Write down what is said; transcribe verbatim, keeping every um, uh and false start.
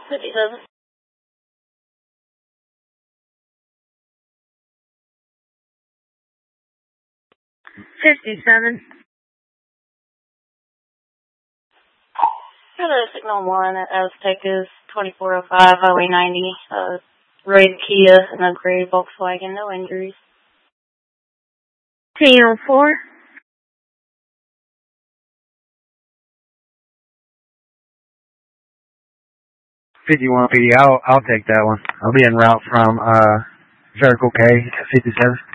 fifty-seven. fifty-seven. Got a signal one at Aztec is twenty-four oh five, Highway ninety. Uh, Roy Kia, an upgraded Volkswagen, no injuries. T oh four. fifty-one P D, I'll, I'll take that one. I'll be en route from uh, Circle K at fifty-seven.